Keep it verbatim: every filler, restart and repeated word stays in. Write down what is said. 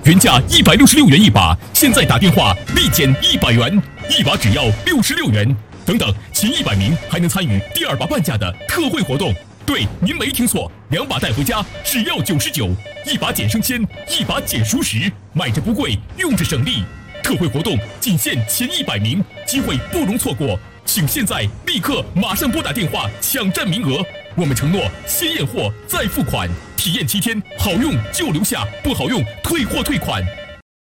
原价一百六十六元一把，现在打电话立减一百元，一把只要六十六元。等等，前一百名还能参与第二把半价的特惠活动。对，您没听错，两把带回家只要九十九，一把减生鲜，一把减熟食，买着不贵，用着省力。特惠活动仅限前一百名，机会不容错过，请现在立刻马上拨打电话抢占名额。我们承诺先验货再付款，体验七天，好用就留下，不好用退货退款。